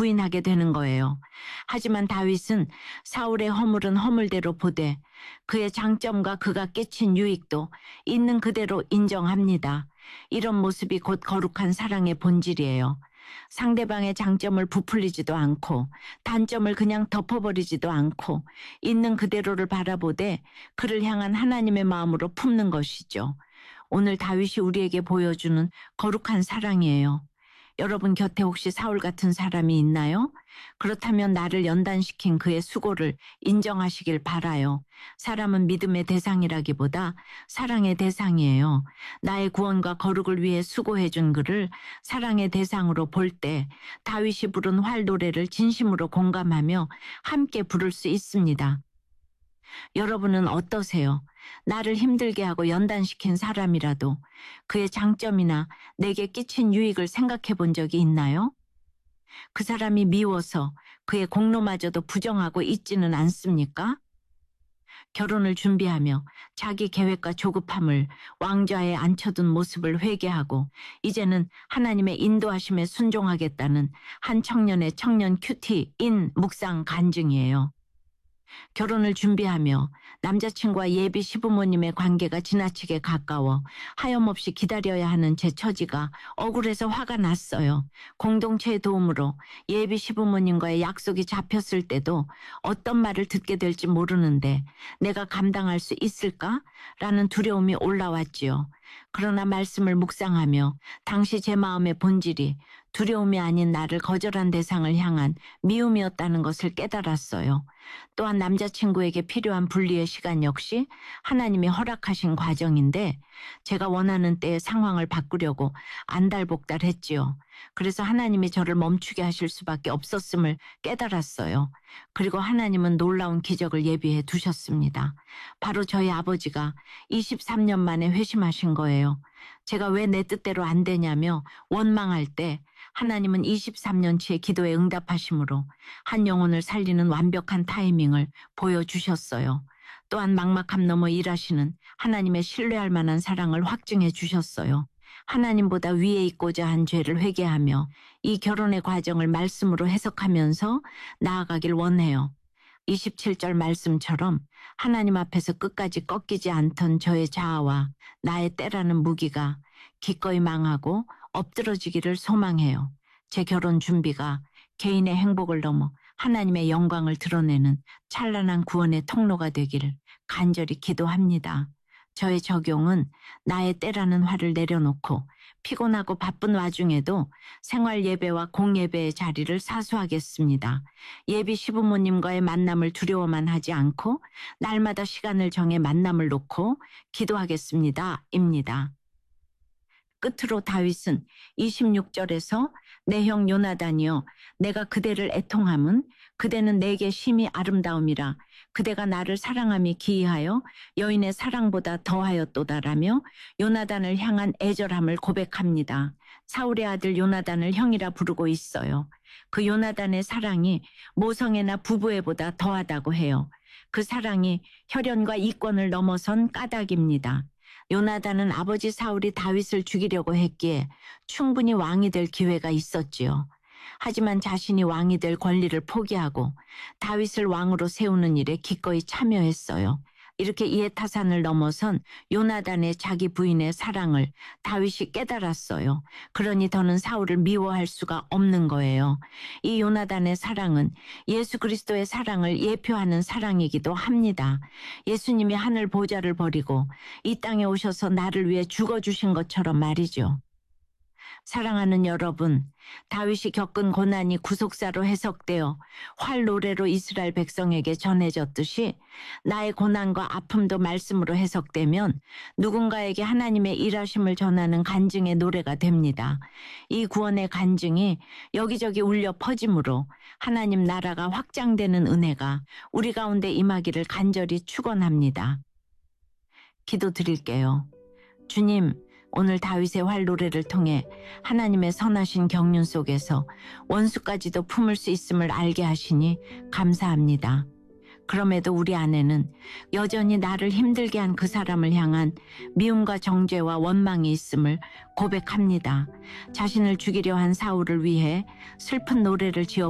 부인하게 되는 거예요. 하지만 다윗은 사울의 허물은 허물대로 보되 그의 장점과 그가 끼친 유익도 있는 그대로 인정합니다. 이런 모습이 곧 거룩한 사랑의 본질이에요. 상대방의 장점을 부풀리지도 않고 단점을 그냥 덮어버리지도 않고 있는 그대로를 바라보되 그를 향한 하나님의 마음으로 품는 것이죠. 오늘 다윗이 우리에게 보여주는 거룩한 사랑이에요. 여러분 곁에 혹시 사울 같은 사람이 있나요? 그렇다면 나를 연단시킨 그의 수고를 인정하시길 바라요. 사람은 믿음의 대상이라기보다 사랑의 대상이에요. 나의 구원과 거룩을 위해 수고해준 그를 사랑의 대상으로 볼 때 다윗이 부른 활 노래를 진심으로 공감하며 함께 부를 수 있습니다. 여러분은 어떠세요? 나를 힘들게 하고 연단시킨 사람이라도 그의 장점이나 내게 끼친 유익을 생각해 본 적이 있나요? 그 사람이 미워서 그의 공로마저도 부정하고 있지는 않습니까? 결혼을 준비하며 자기 계획과 조급함을 왕좌에 앉혀둔 모습을 회개하고 이제는 하나님의 인도하심에 순종하겠다는 한 청년의 청년 큐티인 묵상 간증이에요. 결혼을 준비하며 남자친구와 예비 시부모님의 관계가 지나치게 가까워 하염없이 기다려야 하는 제 처지가 억울해서 화가 났어요. 공동체의 도움으로 예비 시부모님과의 약속이 잡혔을 때도 어떤 말을 듣게 될지 모르는데 내가 감당할 수 있을까? 라는 두려움이 올라왔지요. 그러나 말씀을 묵상하며 당시 제 마음의 본질이 두려움이 아닌 나를 거절한 대상을 향한 미움이었다는 것을 깨달았어요. 또한 남자친구에게 필요한 분리의 시간 역시 하나님이 허락하신 과정인데 제가 원하는 때에 상황을 바꾸려고 안달복달했지요. 그래서 하나님이 저를 멈추게 하실 수밖에 없었음을 깨달았어요. 그리고 하나님은 놀라운 기적을 예비해 두셨습니다. 바로 저희 아버지가 23년 만에 회심하신 거예요. 제가 왜 내 뜻대로 안 되냐며 원망할 때 하나님은 23년치의 기도에 응답하심으로 한 영혼을 살리는 완벽한 타이밍을 보여주셨어요. 또한 막막함 넘어 일하시는 하나님의 신뢰할 만한 사랑을 확증해 주셨어요. 하나님보다 위에 있고자 한 죄를 회개하며 이 결혼의 과정을 말씀으로 해석하면서 나아가길 원해요. 27절 말씀처럼 하나님 앞에서 끝까지 꺾이지 않던 저의 자아와 나의 때라는 무기가 기꺼이 망하고 엎드러지기를 소망해요. 제 결혼 준비가 개인의 행복을 넘어 하나님의 영광을 드러내는 찬란한 구원의 통로가 되기를 간절히 기도합니다. 저의 적용은 나의 때라는 화를 내려놓고 피곤하고 바쁜 와중에도 생활 예배와 공예배의 자리를 사수하겠습니다. 예비 시부모님과의 만남을 두려워만 하지 않고 날마다 시간을 정해 만남을 놓고 기도하겠습니다. 입니다. 끝으로 다윗은 26절에서 내 형 요나단이여 내가 그대를 애통함은 그대는 내게 심히 아름다움이라 그대가 나를 사랑함이 기이하여 여인의 사랑보다 더하였도다라며 요나단을 향한 애절함을 고백합니다. 사울의 아들 요나단을 형이라 부르고 있어요. 그 요나단의 사랑이 모성애나 부부애보다 더하다고 해요. 그 사랑이 혈연과 이권을 넘어선 까닭입니다. 요나단은 아버지 사울이 다윗을 죽이려고 했기에 충분히 왕이 될 기회가 있었지요. 하지만 자신이 왕이 될 권리를 포기하고 다윗을 왕으로 세우는 일에 기꺼이 참여했어요. 이렇게 이해타산을 넘어선 요나단의 자기 부인의 사랑을 다윗이 깨달았어요. 그러니 더는 사울을 미워할 수가 없는 거예요. 이 요나단의 사랑은 예수 그리스도의 사랑을 예표하는 사랑이기도 합니다. 예수님이 하늘 보좌를 버리고 이 땅에 오셔서 나를 위해 죽어주신 것처럼 말이죠. 사랑하는 여러분, 다윗이 겪은 고난이 구속사로 해석되어 활 노래로 이스라엘 백성에게 전해졌듯이 나의 고난과 아픔도 말씀으로 해석되면 누군가에게 하나님의 일하심을 전하는 간증의 노래가 됩니다. 이 구원의 간증이 여기저기 울려 퍼짐으로 하나님 나라가 확장되는 은혜가 우리 가운데 임하기를 간절히 축원합니다. 기도드릴게요. 주님, 오늘 다윗의 활 노래를 통해 하나님의 선하신 경륜 속에서 원수까지도 품을 수 있음을 알게 하시니 감사합니다. 그럼에도 우리 안에는 여전히 나를 힘들게 한 그 사람을 향한 미움과 정죄와 원망이 있음을 고백합니다. 자신을 죽이려 한 사울을 위해 슬픈 노래를 지어